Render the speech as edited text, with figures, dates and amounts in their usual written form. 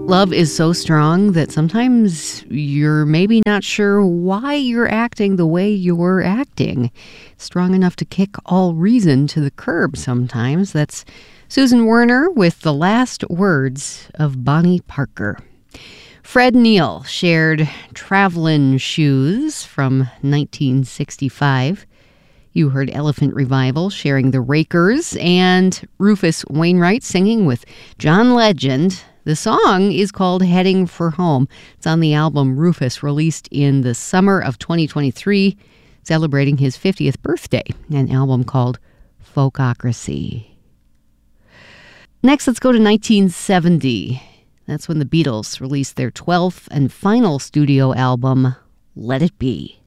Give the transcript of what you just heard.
Love is so strong that sometimes you're maybe not sure why you're acting the way you're acting. Strong enough to kick all reason to the curb sometimes. That's Susan Werner with The Last Words of Bonnie Parker. Fred Neil shared Travelin' Shoes from 1965. You heard Elephant Revival sharing The Rakers, and Rufus Wainwright singing with John Legend. The song is called Heading for Home. It's on the album Rufus, released in the summer of 2023, celebrating his 50th birthday, an album called Folkocracy. Next, let's go to 1970. That's when the Beatles released their 12th and final studio album, Let It Be.